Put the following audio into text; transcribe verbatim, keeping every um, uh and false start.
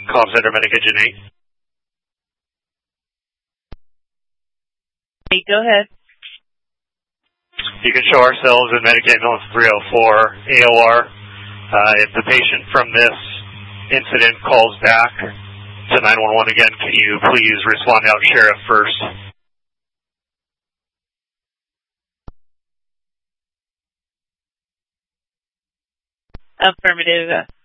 Call Center Medication eight. Hey, go ahead. You can show ourselves in Medicaid Ambulance three oh four A O R. Uh, if the patient from this incident calls back to nine one one again, can you please respond out Sheriff first? Affirmative.